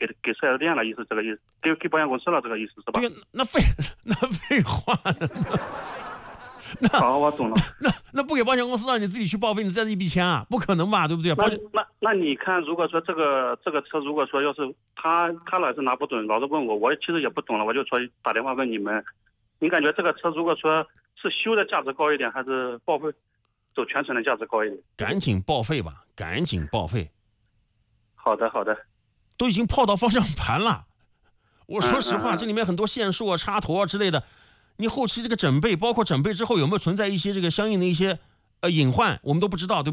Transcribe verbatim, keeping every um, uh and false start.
给给四 S 店了，意思这个意思，给给保险公司了，这个意思是吧？ 对，那废那废话，那好，我懂了。 那那不给保险公司让你自己去报废，你再一笔钱啊？不可能吧，对不对？ 那那那你看，如果说这个这个车，如果说要是他他老是拿不准，老是问我，我其实也不懂了，我就说打电话问你们，你感觉这个车如果说是修的价值高一点，还是报废走全程的价值高一点？ 赶紧报废吧，赶紧报废。 好的好的， 都已经泡到方向盘了。我说实话， 嗯嗯嗯这里面很多线束啊、插头啊之类的，你后期这个整备，包括整备之后有没有存在一些这个相应的一些呃隐患，我们都不知道，对不对？